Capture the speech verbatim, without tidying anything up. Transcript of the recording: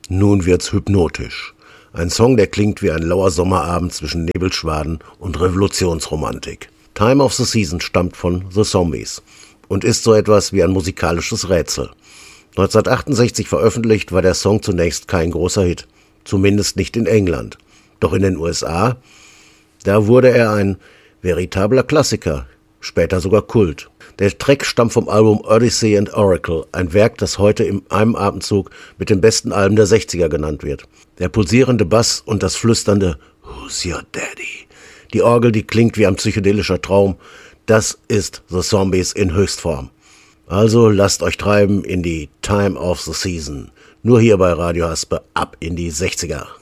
Nun wird's hypnotisch. Ein Song, der klingt wie ein lauer Sommerabend zwischen Nebelschwaden und Revolutionsromantik. Time of the Season stammt von The Zombies und ist so etwas wie ein musikalisches Rätsel. neunzehnhundertachtundsechzig veröffentlicht, war der Song zunächst kein großer Hit, zumindest nicht in England. Doch in den U S A, da wurde er ein veritabler Klassiker, später sogar Kult. Der Track stammt vom Album Odyssey and Oracle, ein Werk, das heute in einem Atemzug mit den besten Alben der sechziger genannt wird. Der pulsierende Bass und das flüsternde Who's your daddy? Die Orgel, die klingt wie ein psychedelischer Traum, das ist The Zombies in Höchstform. Also lasst euch treiben in die Time of the Season. Nur hier bei Radio Haspe ab in die sechziger.